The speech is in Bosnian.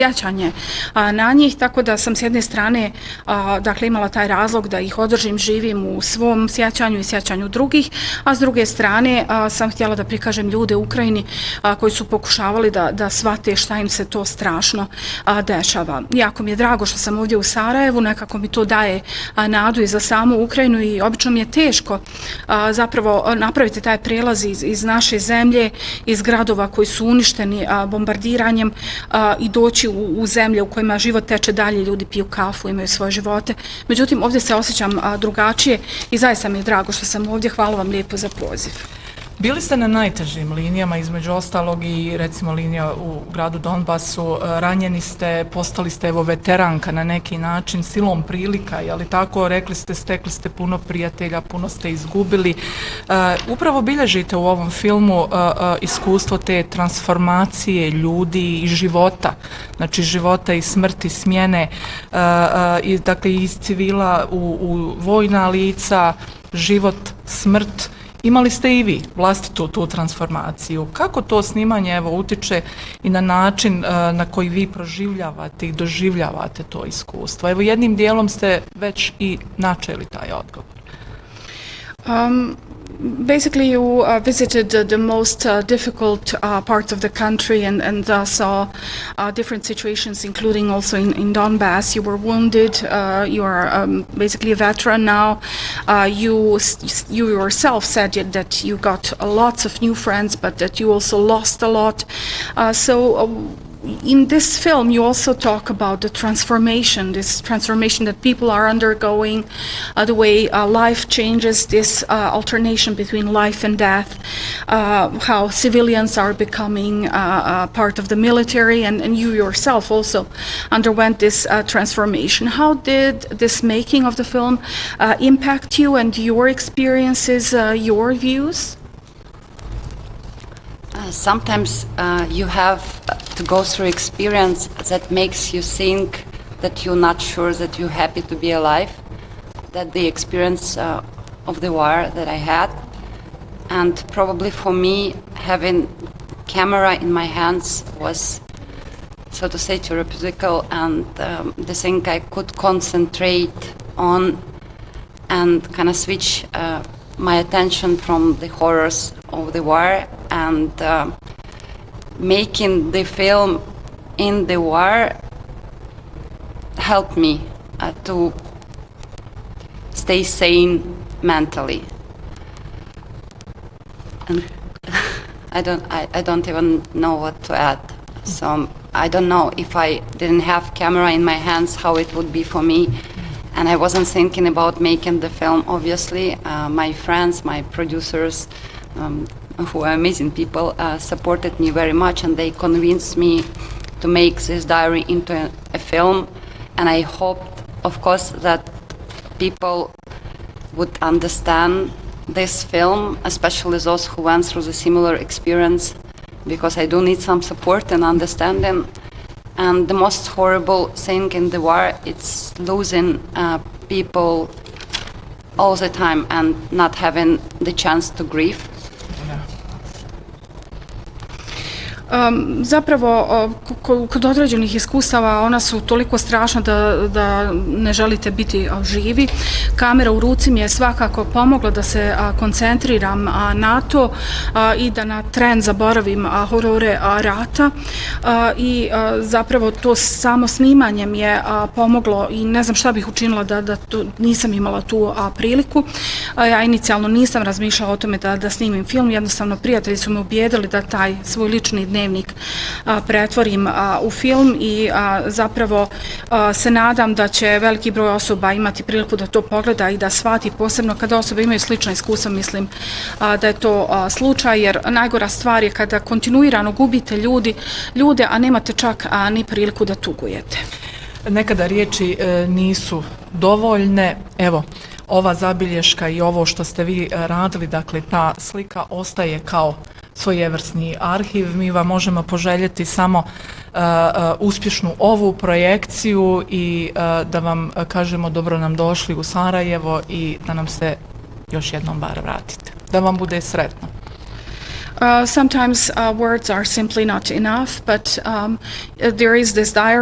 sjećanje na njih, tako da sam s jedne strane dakle imala taj razlog da ih održim živim u svom sjećanju i sjećanju drugih, a s druge strane sam htjela da prikažem ljude u Ukrajini koji su pokušavali da shvate šta im se to strašno dešava. Jako mi je drago što sam ovdje u Sarajevu, nekako mi to daje nadu i za samu Ukrajinu i obično mi je teško zapravo napraviti taj prijelaz iz naše zemlje, iz gradova koji su uništeni bombardiranjem i doći u zemlje u kojima život teče dalje, ljudi piju kafu, imaju svoje živote. Međutim, ovdje se osjećam drugačije i zaista mi je drago što sam ovdje. Hvala vam lijepo za poziv. Bili ste na najtežim linijama, između ostalog i recimo linija u gradu Donbasu, ranjeni ste, postali ste evo veteranka na neki način, silom prilika, je li tako, rekli ste, stekli ste puno prijatelja, puno ste izgubili. Upravo bilježite u ovom filmu iskustvo te transformacije ljudi i života, znači života i smrti, smjene, dakle iz civila u vojna lica, život, smrt. Imali ste i vi vlastitu tu transformaciju. Kako to snimanje evo utiče i na način na koji vi proživljavate i doživljavate to iskustvo? Evo jednim dijelom ste već i načeli taj odgovor. Basically, you visited the most difficult parts of the country and saw different situations, including also in Donbass. You were wounded. You are basically a veteran now. You yourself said that you got lots of new friends, but that you also lost a lot. In this film, you also talk about the transformation, this transformation that people are undergoing, the way life changes, this alternation between life and death, how civilians are becoming part of the military, and you yourself also underwent this transformation. How did this making of the film impact you and your experiences, your views? Sometimes you have to go through experience that makes you think that you're not sure that you're happy to be alive. That the experience of the war that I had, and probably for me having camera in my hands was, so to say, therapeutical, and the thing I could concentrate on and kind of switch my attention from the horrors of the war, and making the film in the war helped me to stay sane mentally. And I don't even know what to add. So I don't know if I didn't have camera in my hands how it would be for me. And I wasn't thinking about making the film, obviously. My friends, my producers, who are amazing people, supported me very much, and they convinced me to make this diary into a film. And I hoped, of course, that people would understand this film, especially those who went through the similar experience, because I do need some support and understanding. And the most horrible thing in the war, it's losing people all the time and not having the chance to grieve. Zapravo, kod određenih iskustava ona su toliko strašna da ne želite biti živi. Kamera u ruci mi je svakako pomogla da se koncentriram na to i da na tren zaboravim horore rata. I zapravo to samo snimanje mi je pomoglo i ne znam šta bih učinila da nisam imala tu priliku. Ja inicijalno nisam razmišljala o tome da snimim film, jednostavno prijatelji su me ubijedili da taj svoj lični dnevnik pretvorim u film i zapravo se nadam da će veliki broj osoba imati priliku da to pogleda i da shvati, posebno kada osobe imaju slična iskustva, mislim da je to slučaj, jer najgora stvar je kada kontinuirano gubite ljude, a nemate čak ni priliku da tugujete. Nekada riječi nisu dovoljne, evo, ova zabilješka i ovo što ste vi radili, dakle ta slika ostaje kao svojevrsni arhiv. Mi vam možemo poželjeti samo uspješnu ovu projekciju i da vam kažemo dobro nam došli u Sarajevo i da nam se još jednom bar vratite. Da vam bude sretno. Sometimes words are simply not enough, but there is this diary